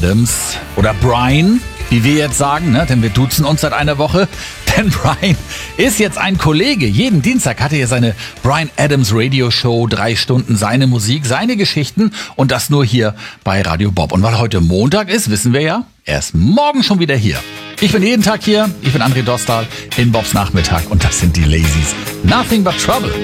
Adams oder Brian, wie wir jetzt sagen, ne? Denn wir duzen uns seit einer Woche. Denn Brian ist jetzt ein Kollege. Jeden Dienstag hat er hier seine Brian Adams Radio Show, 3 Stunden seine Musik, seine Geschichten und das nur hier bei Radio Bob. Und weil heute Montag ist, wissen wir ja, er ist morgen schon wieder hier. Ich bin jeden Tag hier, ich bin André Dostal in Bobs Nachmittag und das sind die Lazies. Nothing but Trouble.